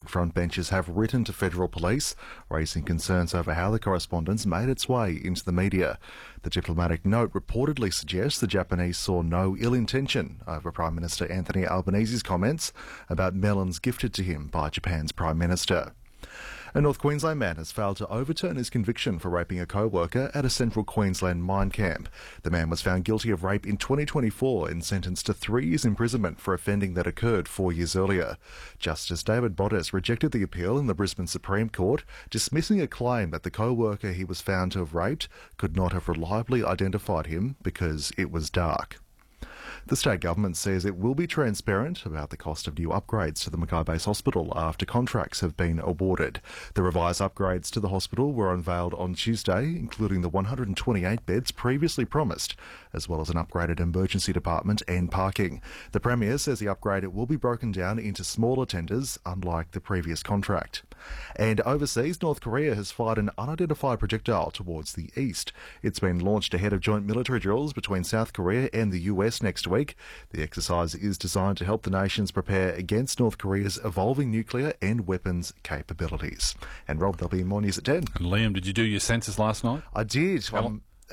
frontbenchers have written to federal police, raising concerns over how the correspondence made its way into the media. The diplomatic note reportedly suggests the Japanese saw no ill intention over Prime Minister Anthony Albanese's comments about melons gifted to him by Japan's Prime Minister. A North Queensland man has failed to overturn his conviction for raping a co-worker at a central Queensland mine camp. The man was found guilty of rape in 2024 and sentenced to 3 years imprisonment for offending that occurred 4 years earlier. Justice David Bottas rejected the appeal in the Brisbane Supreme Court, dismissing a claim that the co-worker he was found to have raped could not have reliably identified him because it was dark. The state government says it will be transparent about the cost of new upgrades to the Mackay Base Hospital after contracts have been awarded. The revised upgrades to the hospital were unveiled on Tuesday, including the 128 beds previously promised, as well as an upgraded emergency department and parking. The Premier says the upgrade will be broken down into smaller tenders, unlike the previous contract. And overseas, North Korea has fired an unidentified projectile towards the east. It's been launched ahead of joint military drills between South Korea and the US next week. The exercise is designed to help the nations prepare against North Korea's evolving nuclear and weapons capabilities. And Rob, there'll be more news at 10. And Liam, did you do your census last night? I did. I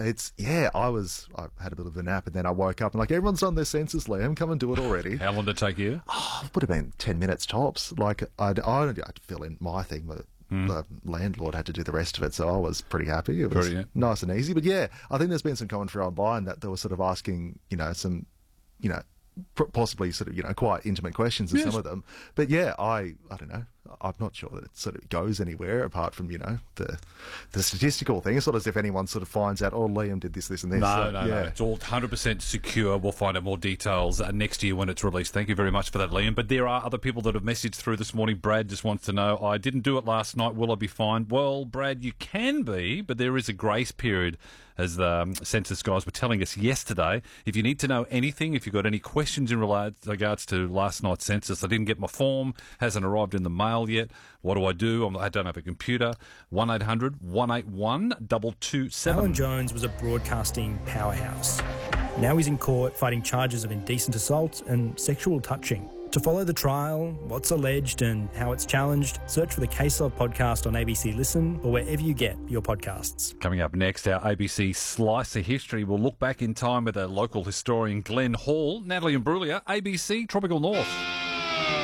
had a bit of a nap and then I woke up and everyone's done their census, Liam, come and do it already. How long did it take you? It would have been 10 minutes tops. I'd had to fill in my thing, but the landlord had to do the rest of it, so I was pretty happy. It was nice and easy. But yeah, I think there's been some commentary online that they were sort of asking, some possibly sort of, quite intimate questions in some of them. But yeah, I don't know. I'm not sure that it sort of goes anywhere apart from, the statistical thing. It's not as if anyone sort of finds out, Liam did this, and this. No. It's all 100% secure. We'll find out more details next year when it's released. Thank you very much for that, Liam. But there are other people that have messaged through this morning. Brad just wants to know, I didn't do it last night. Will I be fined? Well, Brad, you can be, but there is a grace period, as the census guys were telling us yesterday. If you need to know anything, if you've got any questions in regards to last night's census, I didn't get my form, hasn't arrived in the mail yet. What do? I don't have a computer. 1-800-181-227. Alan Jones was a broadcasting powerhouse. Now he's in court fighting charges of indecent assault and sexual touching. To follow the trial, what's alleged and how it's challenged, search for the Case Of podcast on ABC Listen or wherever you get your podcasts. Coming up next, our ABC Slice of History will look back in time with a local historian, Glenn Hall. Natalie Imbruglia, ABC Tropical North.